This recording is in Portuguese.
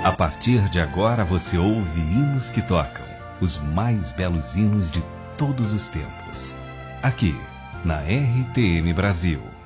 A partir de agora você ouve hinos que tocam, os mais belos hinos de todos os tempos. Aqui, na RTM Brasil.